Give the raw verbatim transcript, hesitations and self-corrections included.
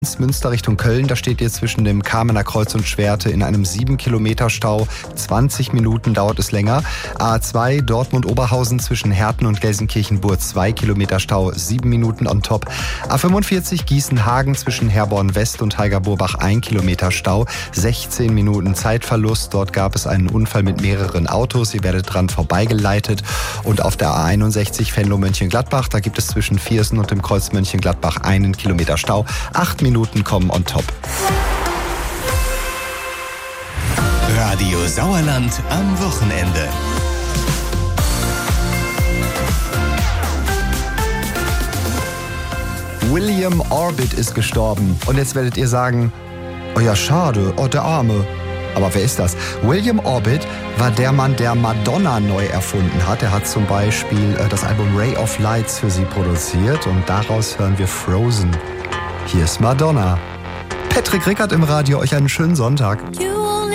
Münster Richtung Köln, da steht ihr zwischen dem Kamener Kreuz und Schwerte in einem sieben Kilometer Stau. zwanzig Minuten dauert es länger. A zwei Dortmund-Oberhausen zwischen Herten und Gelsenkirchen-Burg, zwei Kilometer Stau, sieben Minuten on top. A fünfundvierzig Gießen-Hagen zwischen Herborn West und Heiger-Burbach, ein Kilometer Stau, sechzehn Minuten Zeitverlust. Dort gab es einen Unfall mit mehreren Autos. Ihr werdet dran vorbeigeleitet. Und auf der A einundsechzig Venlo-Mönchengladbach, da gibt es zwischen Viersen und dem Kreuz Mönchengladbach einen Kilometer Stau. Acht Minuten kommen on top. Radio Sauerland am Wochenende. William Orbit ist gestorben. Und jetzt werdet ihr sagen, oh ja, schade, oh der Arme. Aber wer ist das? William Orbit war der Mann, der Madonna neu erfunden hat. Er hat zum Beispiel das Album Ray of Lights für sie produziert und daraus hören wir Frozen. Hier ist Madonna. Patrick Rickert im Radio, euch einen schönen Sonntag.